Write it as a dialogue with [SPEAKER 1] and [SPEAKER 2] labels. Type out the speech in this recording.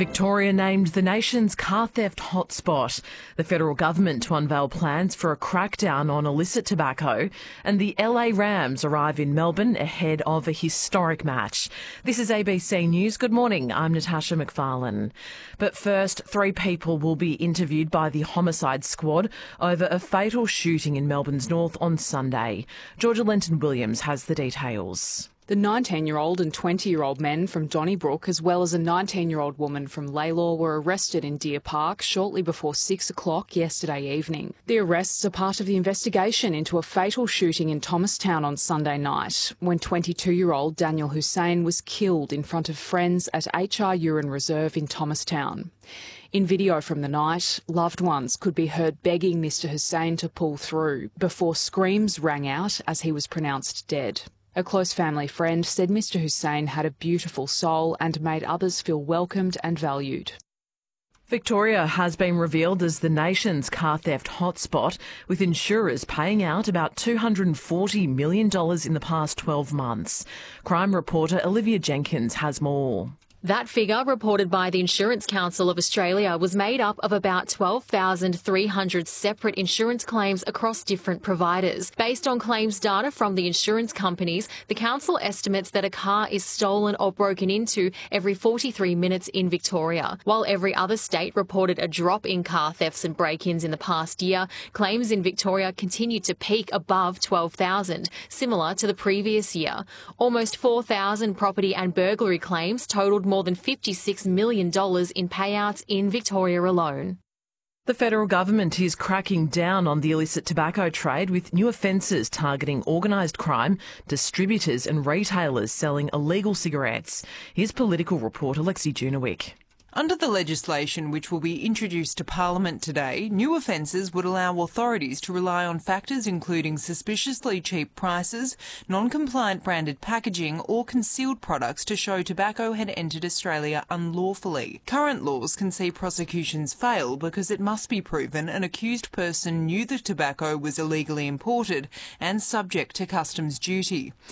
[SPEAKER 1] Victoria named the nation's car theft hotspot, the federal government to unveil plans for a crackdown on illicit tobacco, and the LA Rams arrive in Melbourne ahead of a historic match. This is ABC News. Good morning, I'm Natasha McFarlane. But first, 3 people will be interviewed by the Homicide Squad over a fatal shooting in Melbourne's north on Sunday. Georgia Lenton-Williams has the details.
[SPEAKER 2] The 19-year-old and 20-year-old men from Donnybrook, as well as a 19-year-old woman from Lalor, were arrested in Deer Park shortly before 6 o'clock yesterday evening. The arrests are part of the investigation into a fatal shooting in Thomastown on Sunday night, when 22-year-old Daniel Hussein was killed in front of friends at HR Urine Reserve in Thomastown. In video from the night, loved ones could be heard begging Mr Hussein to pull through before screams rang out as he was pronounced dead. A close family friend said Mr Hussein had a beautiful soul and made others feel welcomed and valued.
[SPEAKER 1] Victoria has been revealed as the nation's car theft hotspot, with insurers paying out about $240 million in the past 12 months. Crime reporter Olivia Jenkins has more.
[SPEAKER 3] That figure, reported by the Insurance Council of Australia, was made up of about 12,300 separate insurance claims across different providers. Based on claims data from the insurance companies, the council estimates that a car is stolen or broken into every 43 minutes in Victoria. While every other state reported a drop in car thefts and break-ins in the past year, claims in Victoria continued to peak above 12,000, similar to the previous year. Almost 4,000 property and burglary claims totalled more than $56 million in payouts in Victoria alone.
[SPEAKER 1] The federal government is cracking down on the illicit tobacco trade with new offences targeting organised crime, distributors and retailers selling illegal cigarettes. Here's political reporter Lexi Junowick.
[SPEAKER 4] Under the legislation which will be introduced to Parliament today, new offences would allow authorities to rely on factors including suspiciously cheap prices, non-compliant branded packaging or concealed products to show tobacco had entered Australia unlawfully. Current laws can see prosecutions fail because it must be proven an accused person knew the tobacco was illegally imported and subject to customs duty.